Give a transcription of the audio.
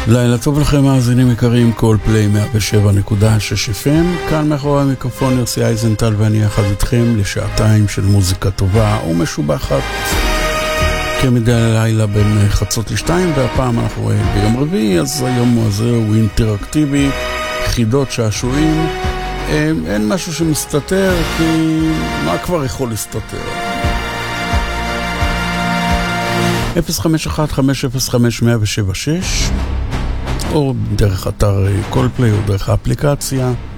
לילה טוב לכם מאזינים יקרים, קולפליי 107.6 FM. כאן מאחורי המיקרופון יוסי אייזנטל ואני יחד איתכם לשעתיים של מוזיקה טובה ומשובחת כמדי הלילה בין חצות לשתיים, והפעם אנחנו ביום רביעי, אז היום הזה הוא אינטראקטיבי, חידות שעשועים. אין משהו שמסתתר, כי מה כבר יכול להסתתר? 051-505-176 או דרך אתר קולפליי או דרך האפליקציה.